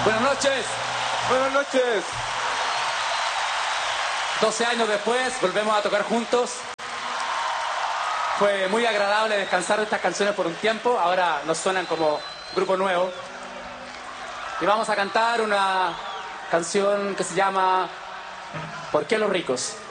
Buenas noches. Buenas noches. 12 años después, volvemos a tocar juntos. Fue muy agradable descansar de estas canciones por un tiempo. Ahora nos suenan como grupo nuevo. Y vamos a cantar una canción que se llama ¿Por qué los ricos?